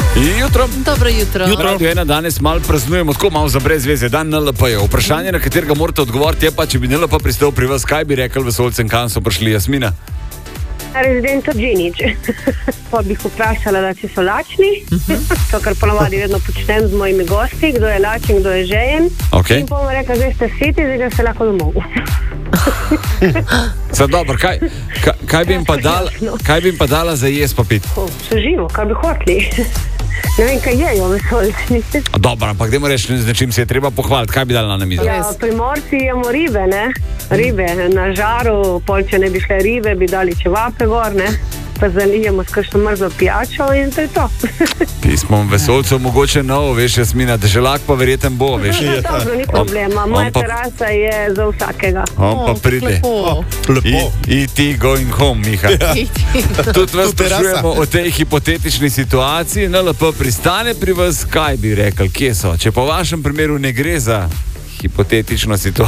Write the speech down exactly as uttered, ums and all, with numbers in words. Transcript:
Jutro. Dobro jutro. Jutro. Ena danes malo praznujemo, tako malo za brez veze, dan N L P-ja. Vprašanje, na katerega morate odgovoriti, je pa, če bi N L P pristal pri vas, kaj bi rekel vesoljcem, kam so prišli? Jasmina? Rezidento Džinič. Pa bi jih vprašala, da če so lačni, to, kar ponavadi vedno počnem z mojimi gosti, kdo je lačen, kdo je žejen. Okay. In bomo rekla, zdaj ste siti, zdaj greste lahko domov. Zdaj, dobro, kaj, kaj, kaj, bi jim pa dala, kaj bi jim pa dala za jesti pa piti? So živo, kaj bi hoteli. Ne vem, kaj jejo vesoljci. Dobro, ampak dajmo reči, z nečim se je treba pohvaliti. Kaj bi dala na mizo? Ja, Primorci jemo ribe, ne? Ribe na žaru, pol, če ne bi šle ribe, bi dali čevape gor, ne? Pa zalijemo s kakšno mrzlo pijačo in to je to. Pismo vesoljcev mogoče novo, veš, Jasmina, deželak pa verjeten bo, veš. Ja, dobro, ni problema, moja pa, terasa je za vsakega. On pa pride. Lepo. Lepo. E T going home, Miha. Ja. Tudi vas sprašujemo o tej hipotetični situaciji. N L P pristane pri vas, kaj bi rekel, kje so? Če po vašem primeru ne gre za hipotetično situacijo.